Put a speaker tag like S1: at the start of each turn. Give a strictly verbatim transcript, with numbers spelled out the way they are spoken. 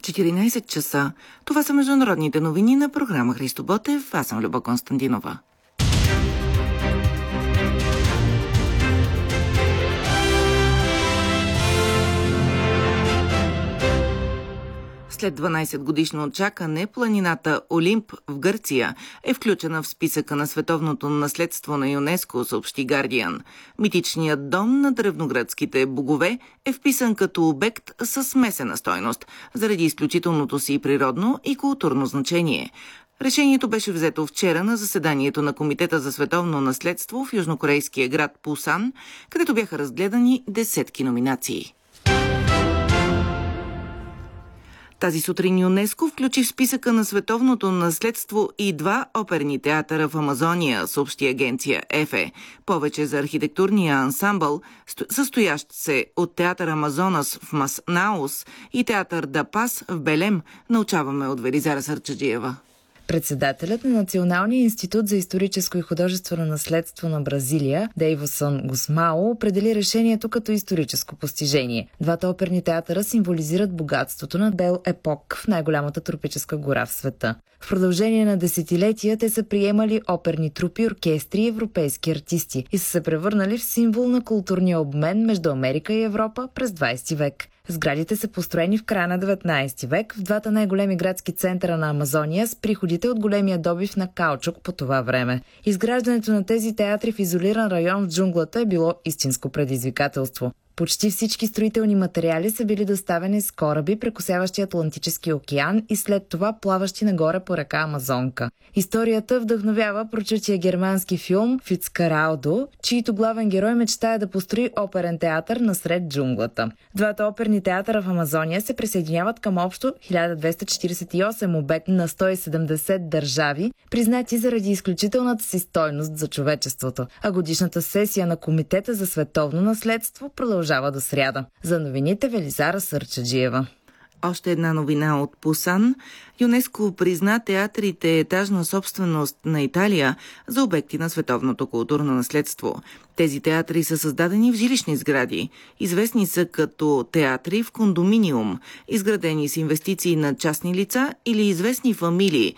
S1: четиринайсет часа. Това са международните новини на програма Христо Ботев. Аз съм Люба Константинова. След дванайсет годишно чакане, планината Олимп в Гърция е включена в списъка на световното наследство на ЮНЕСКО, съобщи Гардиан. Митичният дом на древногръцките богове е вписан като обект със смесена стойност, заради изключителното си природно и културно значение. Решението беше взето вчера на заседанието на Комитета за световно наследство в южнокорейския град Пусан, където бяха разгледани десетки номинации. Тази сутрин ЮНЕСКО включи в списъка на световното наследство и два оперни театъра в Амазония, съобщи агенция ЕФЕ. Повече за архитектурния ансамбъл, състоящ се от театър Амазонас в Маснаус и театър Дапас в Белем, научаваме от Велизара Сърчаджиева.
S2: Председателят на Националния институт за историческо и художествено наследство на Бразилия, Дейвосон Гусмао, определи решението като историческо постижение. Двата оперни театъра символизират богатството на Бел Епок в най-голямата тропическа гора в света. В продължение на десетилетия те са приемали оперни трупи, оркестри и европейски артисти и са се превърнали в символ на културния обмен между Америка и Европа през двайсети век. Сградите са построени в края на деветнайсети век в двата най-големи градски центъра на Амазония с приходите от големия добив на каучук по това време. Изграждането на тези театри в изолиран район в джунглата е било истинско предизвикателство. Почти всички строителни материали са били доставени с кораби, прекосяващи Атлантически океан и след това плаващи нагоре по река Амазонка. Историята вдъхновява прочутия германски филм Фицкараудо, чийто главен герой мечтае да построи оперен театър насред джунглата. Двата оперни театъра в Амазония се присъединяват към общо хиляда двеста четирийсет и осем обекта на сто и седемдесет държави, признати заради изключителната си стойност за човечеството. А годишната сесия на Комитета за световно наследство продължава до сряда. За новините Велизара Сърчаджиева.
S1: Още една новина от Пусан. ЮНЕСКО призна театрите етажна собственост на Италия за обекти на световното културно наследство. Тези театри са създадени в жилищни сгради. Известни са като театри в кондоминиум, изградени с инвестиции на частни лица или известни фамилии,